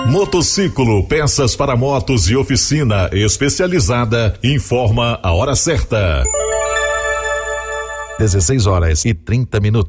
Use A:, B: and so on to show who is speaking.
A: Motociclo, peças para motos e oficina especializada, informa a hora certa.
B: 16 horas e 30 minutos.